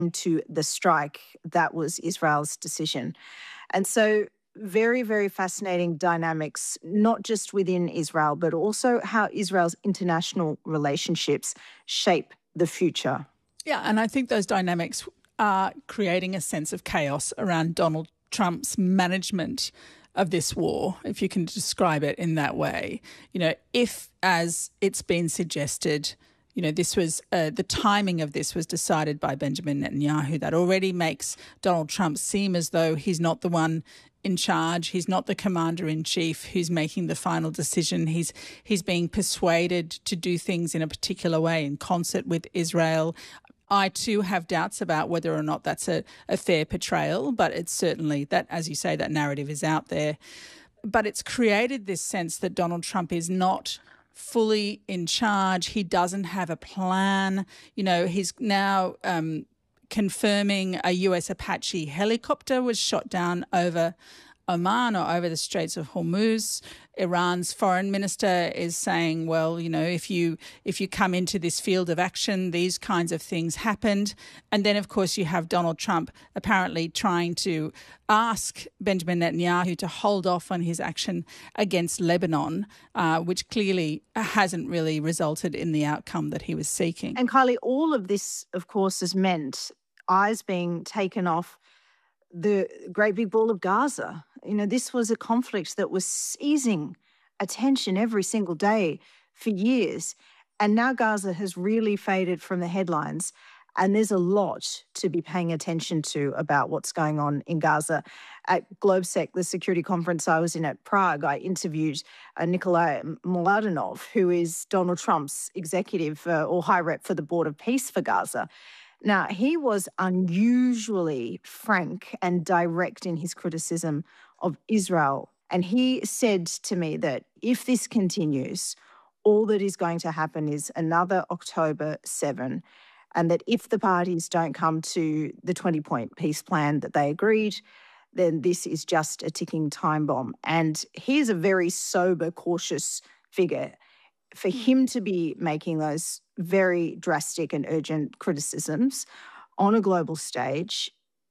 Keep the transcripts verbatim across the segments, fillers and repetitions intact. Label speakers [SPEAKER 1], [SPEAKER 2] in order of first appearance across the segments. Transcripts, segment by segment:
[SPEAKER 1] to the strike, that was Israel's decision. And so very, very fascinating dynamics, not just within Israel, but also how Israel's international relationships shape the future.
[SPEAKER 2] Yeah, and I think those dynamics are creating a sense of chaos around Donald Trump's management of this war, if you can describe it in that way. You know, if, as it's been suggested, you know, this was uh, the timing of this was decided by Benjamin Netanyahu, that already makes Donald Trump seem as though he's not the one in charge. He's not the commander-in-chief who's making the final decision. He's he's being persuaded to do things in a particular way in concert with Israel. I too have doubts about whether or not that's a, a fair portrayal, but it's certainly that, as you say, that narrative is out there. But it's created this sense that Donald Trump is not fully in charge. He doesn't have a plan. You know, he's now um, confirming a U S Apache helicopter was shot down over Oman or over the Straits of Hormuz. Iran's foreign minister is saying, well, you know, if you if you come into this field of action, these kinds of things happened. And then, of course, you have Donald Trump apparently trying to ask Benjamin Netanyahu to hold off on his action against Lebanon, uh, which clearly hasn't really resulted in the outcome that he was seeking.
[SPEAKER 1] And Kylie, all of this, of course, has meant eyes being taken off the great big ball of Gaza. You know, this was a conflict that was seizing attention every single day for years. And now Gaza has really faded from the headlines. And there's a lot to be paying attention to about what's going on in Gaza. At GlobeSec, the security conference I was in at Prague, I interviewed uh, Nikolai Mladenov, who is Donald Trump's executive uh, or high rep for the Board of Peace for Gaza. Now, he was unusually frank and direct in his criticism of Israel. And he said to me that if this continues, all that is going to happen is another October seventh, and that if the parties don't come to the twenty-point peace plan that they agreed, then this is just a ticking time bomb. And he's a very sober, cautious figure. For him to be making those very drastic and urgent criticisms on a global stage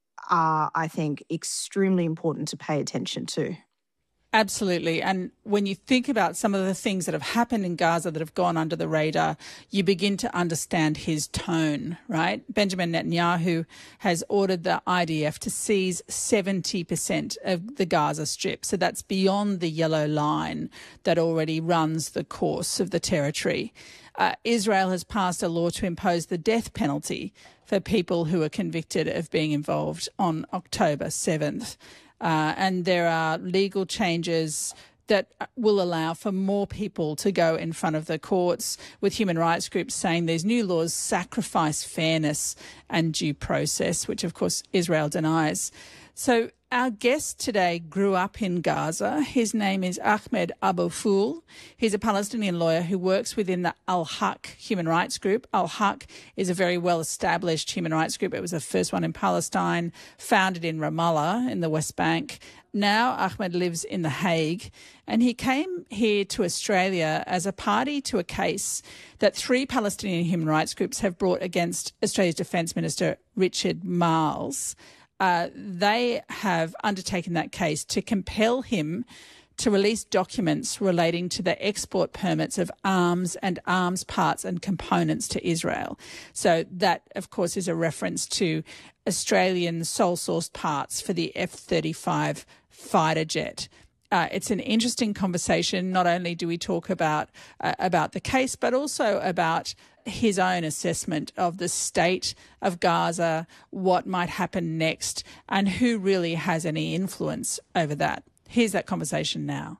[SPEAKER 1] are, I think, extremely important to pay attention to.
[SPEAKER 2] Absolutely. And when you think about some of the things that have happened in Gaza that have gone under the radar, you begin to understand his tone, right? Benjamin Netanyahu has ordered the I D F to seize seventy percent of the Gaza Strip. So that's beyond the yellow line that already runs the course of the territory. Uh, Israel has passed a law to impose the death penalty for people who are convicted of being involved on October seventh. Uh, and there are legal changes that will allow for more people to go in front of the courts, with human rights groups saying these new laws sacrifice fairness and due process, which, of course, Israel denies. So our guest today grew up in Gaza. His name is Ahmed Abouful. He's a Palestinian lawyer who works within the Al-Haq human rights group. Al-Haq is a very well-established human rights group. It was the first one in Palestine, founded in Ramallah in the West Bank. Now Ahmed lives in The Hague, and he came here to Australia as a party to a case that three Palestinian human rights groups have brought against Australia's Defence Minister Richard Marles. Uh, they have undertaken that case to compel him to release documents relating to the export permits of arms and arms parts and components to Israel. So that, of course, is a reference to Australian sole-sourced parts for the F thirty-five fighter jet. Uh, it's an interesting conversation. Not only do we talk about uh, about the case, but also about his own assessment of the state of Gaza, what might happen next, and who really has any influence over that. Here's that conversation now.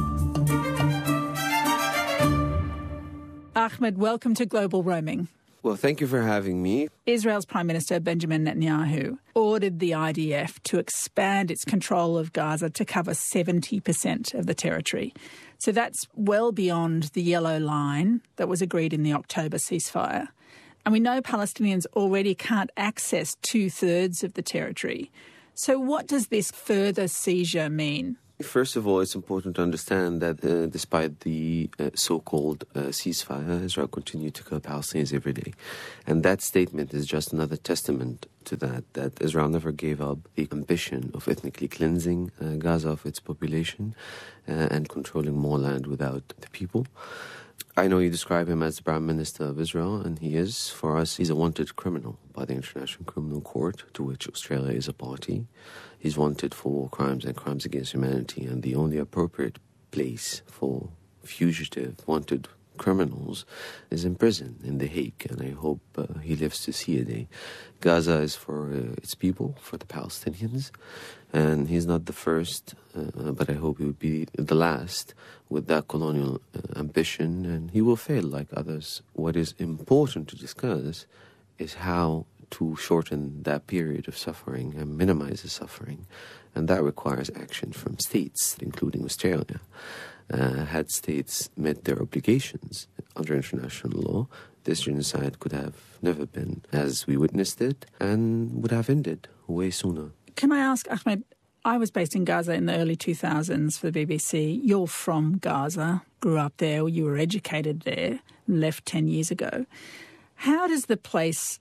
[SPEAKER 2] Ahmed, welcome to Global Roaming.
[SPEAKER 3] Well, thank you for having me.
[SPEAKER 2] Israel's Prime Minister Benjamin Netanyahu ordered the I D F to expand its control of Gaza to cover seventy percent of the territory. So that's well beyond the yellow line that was agreed in the October ceasefire. And we know Palestinians already can't access two-thirds of the territory. So what does this further seizure mean?
[SPEAKER 3] First of all, it's important to understand that uh, despite the uh, so-called uh, ceasefire, Israel continued to kill Palestinians every day. And that statement is just another testament to that, that Israel never gave up the ambition of ethnically cleansing uh, Gaza of its population uh, and controlling more land without the people. I know you describe him as the Prime Minister of Israel, and he is. For us, he's a wanted criminal by the International Criminal Court, to which Australia is a party. He's wanted for war crimes and crimes against humanity, and the only appropriate place for fugitive, wanted criminals is in prison in The Hague, and I hope uh, he lives to see a day. Gaza is for uh, its people, for the Palestinians, and he's not the first, uh, but I hope he will be the last with that colonial uh, ambition, and he will fail like others. What is important to discuss is how to shorten that period of suffering and minimize the suffering, and that requires action from states, including Australia. Uh, had states met their obligations under international law, this genocide could have never been as we witnessed it and would have ended way sooner.
[SPEAKER 2] Can I ask, Ahmed, I was based in Gaza in the early two thousands for the B B C. You're from Gaza, grew up there, you were educated there, left ten years ago. How does the place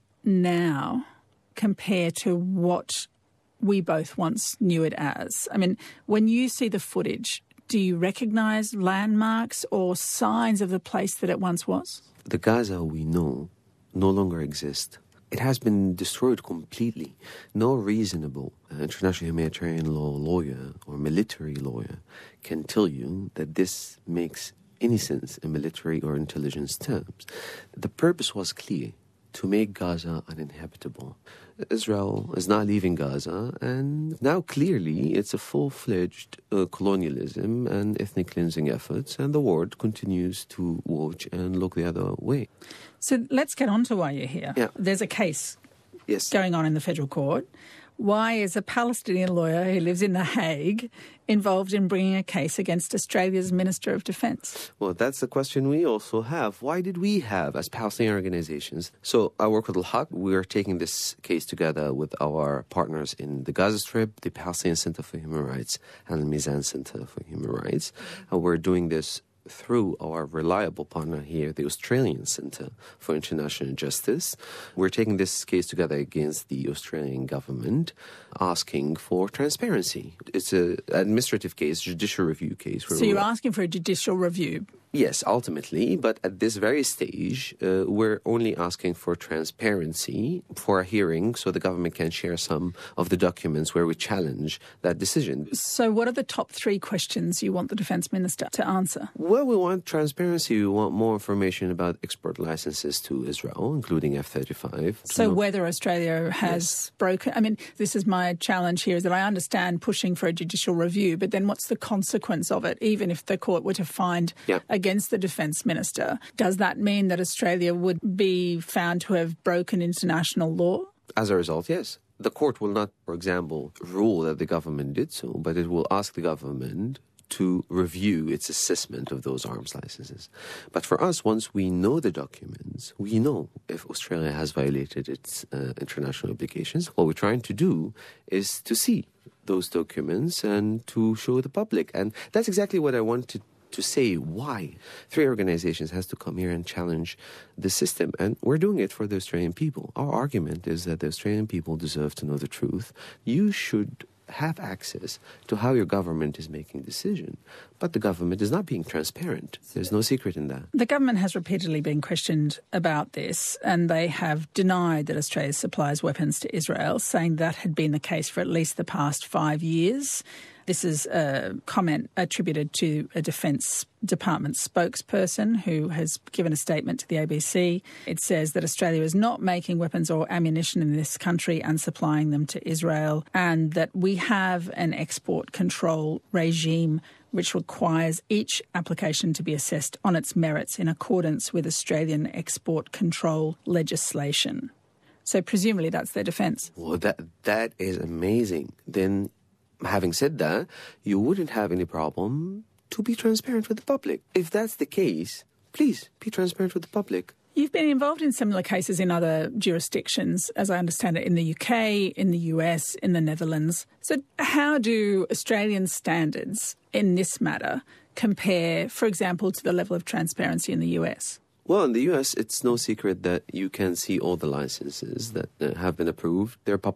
[SPEAKER 2] now compare to what we both once knew it as? I mean, when you see the footage, do you recognise landmarks or signs of the place that it once was?
[SPEAKER 3] The Gaza we know no longer exists. It has been destroyed completely. No reasonable uh, international humanitarian law lawyer or military lawyer can tell you that this makes any sense in military or intelligence terms. The purpose was clear: to make Gaza uninhabitable. Israel is not leaving Gaza, and now clearly it's a full-fledged uh, colonialism and ethnic cleansing efforts, and the world continues to watch and look the other way.
[SPEAKER 2] So let's get on to why you're here.
[SPEAKER 3] Yeah.
[SPEAKER 2] There's a case
[SPEAKER 3] yes.
[SPEAKER 2] going on in the federal court. Why is a Palestinian lawyer who lives in The Hague involved in bringing a case against Australia's Minister of Defence?
[SPEAKER 3] Well, that's the question we also have. Why did we have, as Palestinian organizations? So I work with Al-Haq. We're taking this case together with our partners in the Gaza Strip, the Palestinian Center for Human Rights, and the Mizan Center for Human Rights. And we're doing this through our reliable partner here, the Australian Centre for International Justice. We're taking this case together against the Australian government, asking for transparency. It's an administrative case, judicial review case.
[SPEAKER 2] So you're asking for a judicial review?
[SPEAKER 3] Yes, ultimately, but at this very stage, uh, we're only asking for transparency for a hearing so the government can share some of the documents where we challenge that decision.
[SPEAKER 2] So what are the top three questions you want the Defence Minister to answer?
[SPEAKER 3] Well, we want transparency. We want more information about export licenses to Israel, including F thirty-five.
[SPEAKER 2] So whether Australia has
[SPEAKER 3] yes.
[SPEAKER 2] broken... I mean, this is my challenge here, is that I understand pushing for a judicial review, but then what's the consequence of it, even if the court were to find...
[SPEAKER 3] Yeah.
[SPEAKER 2] against the Defence Minister? Does that mean that Australia would be found to have broken international law?
[SPEAKER 3] As a result, yes. The court will not, for example, rule that the government did so, but it will ask the government to review its assessment of those arms licenses. But for us, once we know the documents, we know if Australia has violated its uh, international obligations. What we're trying to do is to see those documents and to show the public. And that's exactly what I wanted to say, why three organizations has to come here and challenge the system. And we're doing it for the Australian people. Our argument is that the Australian people deserve to know the truth. You should have access to how your government is making decisions. But the government is not being transparent. There's no secret in that.
[SPEAKER 2] The government has repeatedly been questioned about this, and they have denied that Australia supplies weapons to Israel, saying that had been the case for at least the past five years. This is a comment attributed to a Defence Department spokesperson who has given a statement to the A B C. It says that Australia is not making weapons or ammunition in this country and supplying them to Israel, and that we have an export control regime which requires each application to be assessed on its merits in accordance with Australian export control legislation. So presumably that's their defence.
[SPEAKER 3] Well, that that is amazing. Then, having said that, you wouldn't have any problem to be transparent with the public. If that's the case, please be transparent with the public.
[SPEAKER 2] You've been involved in similar cases in other jurisdictions, as I understand it, in the U K, in the U S, in the Netherlands. So how do Australian standards in this matter compare, for example, to the level of transparency in the U S?
[SPEAKER 3] Well, in the U S, it's no secret that you can see all the licenses that uh, have been approved. They're